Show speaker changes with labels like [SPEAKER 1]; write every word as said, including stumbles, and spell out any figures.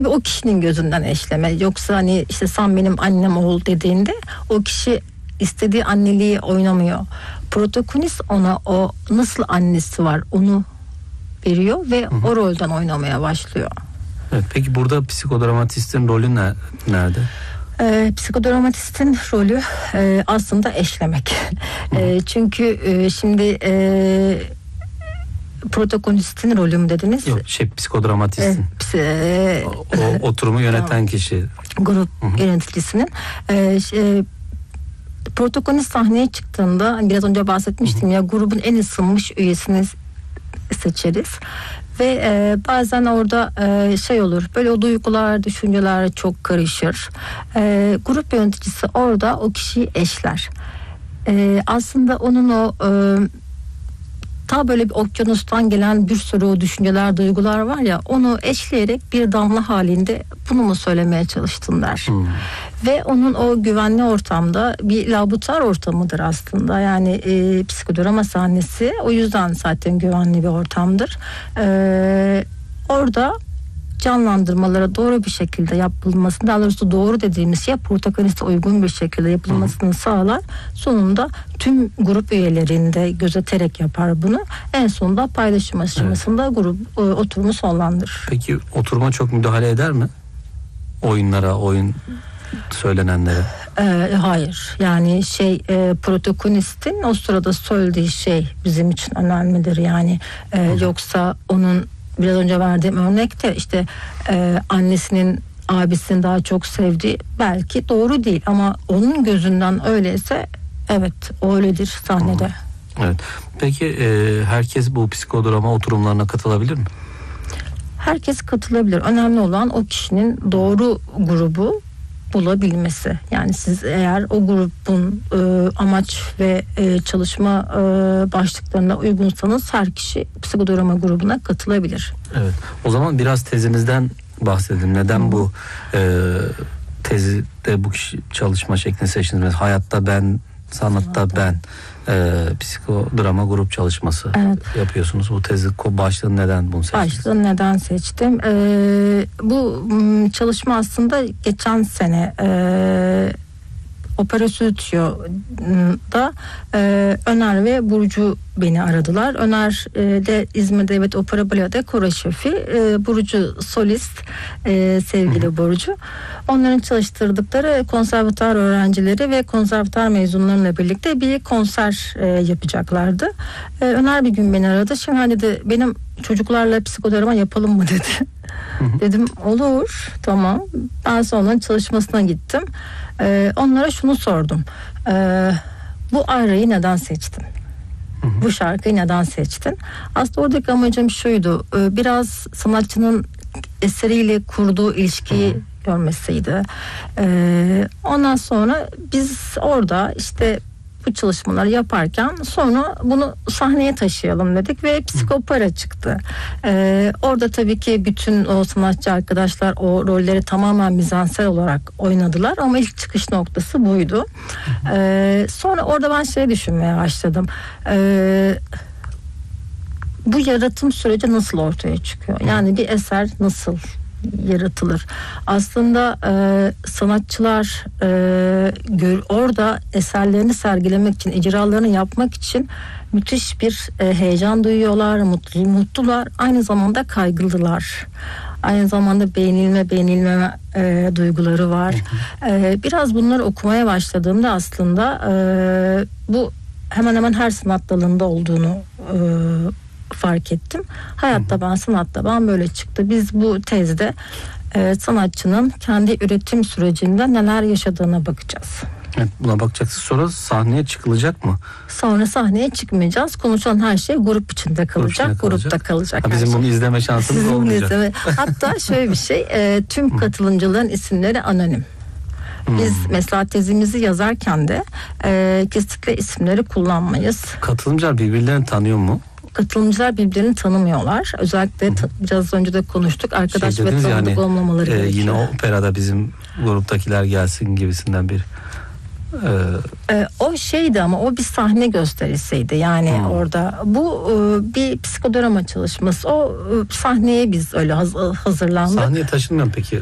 [SPEAKER 1] o kişinin gözünden eşleme. Yoksa hani işte sen benim annem ol dediğinde o kişi istediği anneliği oynamıyor. Protagonist ona o nasıl annesi var onu veriyor ve hı hı. o rolden oynamaya başlıyor.
[SPEAKER 2] Evet, peki burada psikodramatistin rolü ne, nerede?
[SPEAKER 1] Ee, psikodramatistin rolü e, aslında eşlemek. e, çünkü e, şimdi e, protagonistin rolü mü dediniz?
[SPEAKER 2] Yok, şey psikodramatistin.
[SPEAKER 1] E,
[SPEAKER 2] o, o oturumu yöneten kişi.
[SPEAKER 1] Grup Hı-hı. yöneticisinin. E, şey, protagonist sahneye çıktığında biraz önce bahsetmiştim Hı-hı. ya grubun en ısınmış üyesini seçeriz. Ve e, bazen orada e, şey olur, böyle o duygular, düşünceler çok karışır. E, grup yöneticisi orada o kişiyi eşler. E, aslında onun o e, ta böyle bir okyanustan gelen bir sürü o düşünceler, duygular var ya, onu eşleyerek bir damla halinde bunu mu söylemeye çalıştın der. Hmm. Ve onun o güvenli ortamda bir laboratuvar ortamıdır aslında. Yani e, psikodrama sahnesi o yüzden zaten güvenli bir ortamdır. E, orada canlandırmalara doğru bir şekilde yapılmasını, daha doğrusu doğru dediğimiz şey protagoniste uygun bir şekilde yapılmasını Hı. sağlar. Sonunda tüm grup üyelerinde gözeterek yapar bunu. En sonunda paylaşım aşamasında evet. grup e, oturumu sonlandırır.
[SPEAKER 2] Peki oturuma çok müdahale eder mi? Oyunlara, oyun söylenenlere.
[SPEAKER 1] Ee, hayır. Yani şey e, protagonistin o sırada söylediği şey bizim için önemlidir. Yani e, yoksa onun biraz önce verdiğim örnekte işte e, annesinin abisini daha çok sevdiği belki doğru değil ama onun gözünden öyleyse evet öyledir sahnede.
[SPEAKER 2] Hmm. Evet. Peki e, herkes bu psikodrama oturumlarına katılabilir mi?
[SPEAKER 1] Herkes katılabilir. Önemli olan o kişinin doğru grubu bulabilmesi. Yani siz eğer o grubun e, amaç ve e, çalışma e, başlıklarına uygunsanız her kişi psikodrama grubuna katılabilir.
[SPEAKER 2] Evet. O zaman biraz tezinizden bahsedin. Neden Hı. bu e, tezide bu kişi çalışma şeklini seçtiniz? Hayatta ben, sanatta ben e, psikodrama grup çalışması evet. yapıyorsunuz. Bu tezi başlığını neden bunu seçtiniz?
[SPEAKER 1] Başlığını neden seçtim? E, bu çalışma aslında geçen sene e, Opera Stüdyo'da e, Öner ve Burcu beni aradılar. Öner e, de İzmir Devlet Opera Balo'da koro şefi. E, Burcu solist, e, sevgili Hı. Burcu. Onların çalıştırdıkları konservatuar öğrencileri ve konservatuar mezunlarıyla birlikte bir konser e, yapacaklardı. E, Öner bir gün beni aradı. Şimdi hani dedi benim çocuklarla psikodrama yapalım mı dedi. Hı hı. Dedim olur, tamam. Ben sonra onların çalışmasına gittim. Ee, onlara şunu sordum. Ee, bu arayı neden seçtin? Hı hı. Bu şarkıyı neden seçtin? Aslında oradaki amacım şuydu. E, biraz sanatçının eseriyle kurduğu ilişkiyi hı hı. görmesiydi. Ee, ondan sonra biz orada işte bu çalışmaları yaparken sonra bunu sahneye taşıyalım dedik ve psikopera çıktı. Ee, orada tabii ki bütün o sanatçı arkadaşlar o rolleri tamamen mizansel olarak oynadılar ama ilk çıkış noktası buydu. Ee, sonra orada ben şey düşünmeye başladım. Ee, bu yaratım süreci nasıl ortaya çıkıyor? Yani bir eser nasıl yaratılır? Aslında e, sanatçılar e, gör, orada eserlerini sergilemek için, icralarını yapmak için müthiş bir e, heyecan duyuyorlar, mutlu, mutlular, aynı zamanda kaygılılar. Aynı zamanda beğenilme, beğenilmeme e, duyguları var. E, biraz bunları okumaya başladığımda aslında e, bu hemen hemen her sanat dalında olduğunu e, fark ettim. Hayatta ben, sanatta ben böyle çıktı. Biz bu tezde e, sanatçının kendi üretim sürecinde neler yaşadığına bakacağız.
[SPEAKER 2] Evet, buna bakacaksınız. Sonra sahneye çıkılacak mı?
[SPEAKER 1] Sonra sahneye çıkmayacağız. Konuşulan her şey grup içinde kalacak. Grup içinde kalacak. Grupta kalacak.
[SPEAKER 2] Ha, bizim
[SPEAKER 1] şey.
[SPEAKER 2] bunu izleme şansımız Sizin olmayacak. Izleme.
[SPEAKER 1] Hatta şöyle bir şey. E, tüm katılımcıların isimleri anonim. Biz hmm. mesela tezimizi yazarken de e, kesinlikle isimleri kullanmayız.
[SPEAKER 2] Katılımcılar birbirlerini tanıyor mu?
[SPEAKER 1] Katılımcılar birbirlerini tanımıyorlar. Özellikle ta- biraz önce de konuştuk. Arkadaş şey ve tanıdık yani, olmamaları
[SPEAKER 2] e,
[SPEAKER 1] gerekiyor.
[SPEAKER 2] Yine operada bizim gruptakiler gelsin gibisinden bir Ee,
[SPEAKER 1] Ee, o şeydi ama o bir sahne gösterisiydi yani
[SPEAKER 2] Hmm.
[SPEAKER 1] orada bu e, bir psikodrama çalışması, o e, sahneye biz öyle haz- hazırlandık.
[SPEAKER 2] Sahneye taşınmıyor mu peki